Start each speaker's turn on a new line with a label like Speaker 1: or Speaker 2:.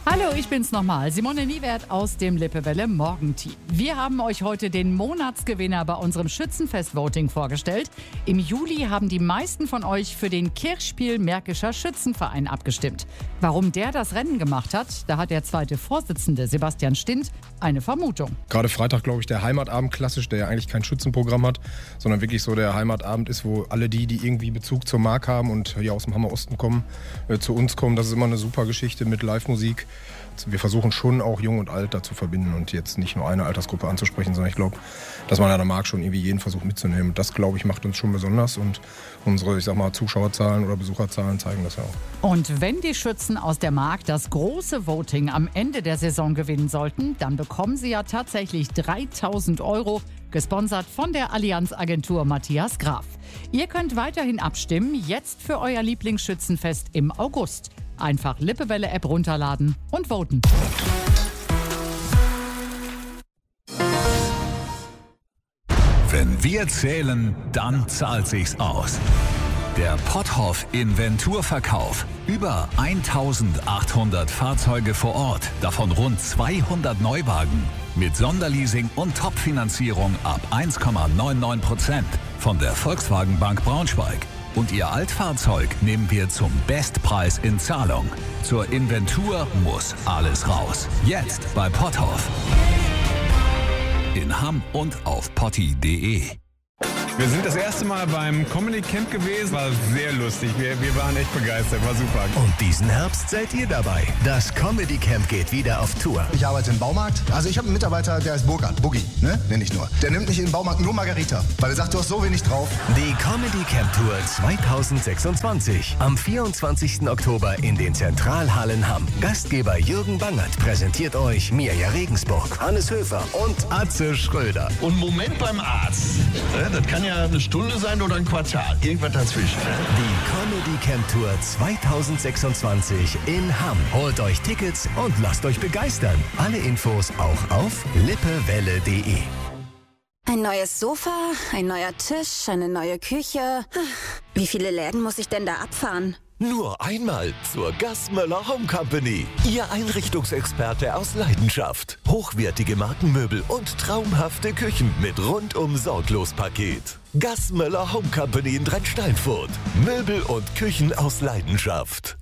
Speaker 1: Hallo, ich bin's nochmal, Simone Niewert aus dem Lippewelle Morgenteam. Wir haben euch heute den Monatsgewinner bei unserem Schützenfest-Voting vorgestellt. Im Juli haben die meisten von euch für den Kirchspiel Märkischer Schützenverein abgestimmt. Warum der das Rennen gemacht hat, da hat der zweite Vorsitzende Sebastian Stint eine Vermutung.
Speaker 2: Gerade Freitag, glaube ich, der Heimatabend klassisch, der ja eigentlich kein Schützenprogramm hat, sondern wirklich so der Heimatabend ist, wo alle die irgendwie Bezug zur Mark haben und hier aus dem Hammer Osten kommen, zu uns kommen. Das ist immer eine super Geschichte mit Live-Musik. Wir versuchen schon auch Jung und Alt da zu verbinden und jetzt nicht nur eine Altersgruppe anzusprechen, sondern ich glaube, dass man an der Mark schon irgendwie jeden versucht mitzunehmen. Und das, glaube ich, macht uns schon besonders und unsere, Zuschauerzahlen oder Besucherzahlen zeigen das ja auch.
Speaker 1: Und wenn die Schützen aus der Mark das große Voting am Ende der Saison gewinnen sollten, dann bekommen sie ja tatsächlich 3.000 €, gesponsert von der Allianz-Agentur Matthias Graf. Ihr könnt weiterhin abstimmen, jetzt für euer Lieblingsschützenfest im August. Einfach Lippewelle-App runterladen und voten.
Speaker 3: Wenn wir zählen, dann zahlt sich's aus. Der Potthoff Inventurverkauf. Über 1.800 Fahrzeuge vor Ort, davon rund 200 Neuwagen. Mit Sonderleasing und Topfinanzierung ab 1,99% von der Volkswagen Bank Braunschweig. Und Ihr Altfahrzeug nehmen wir zum Bestpreis in Zahlung. Zur Inventur muss alles raus. Jetzt bei Potthoff. In Hamm und auf potti.de.
Speaker 4: Wir sind das erste Mal beim Comedy Camp gewesen. War sehr lustig. Wir waren echt begeistert. War super.
Speaker 5: Und diesen Herbst seid ihr dabei. Das Comedy Camp geht wieder auf Tour.
Speaker 6: Ich arbeite im Baumarkt. Also ich habe einen Mitarbeiter, der heißt Burkhard. Boogie, ne? Nenn ich nur. Der nimmt nicht in den Baumarkt nur Margarita, weil er sagt, du hast so wenig drauf.
Speaker 5: Die Comedy Camp Tour 2026. Am 24. Oktober in den Zentralhallen Hamm. Gastgeber Jürgen Bangert präsentiert euch Mirja Regensburg, Hannes Höfer und Atze Schröder.
Speaker 7: Und Moment beim Arzt. Das kann ja eine Stunde sein oder ein Quartal. Irgendwas dazwischen.
Speaker 5: Die Comedy Camp Tour 2026 in Hamm. Holt euch Tickets und lasst euch begeistern. Alle Infos auch auf lippewelle.de.
Speaker 8: Ein neues Sofa, ein neuer Tisch, eine neue Küche. Wie viele Läden muss ich denn da abfahren?
Speaker 9: Nur einmal zur Gassmöller Home Company. Ihr Einrichtungsexperte aus Leidenschaft. Hochwertige Markenmöbel und traumhafte Küchen mit rundum sorglos Paket. Gassmöller Home Company in Dreistein-Furt. Möbel und Küchen aus Leidenschaft.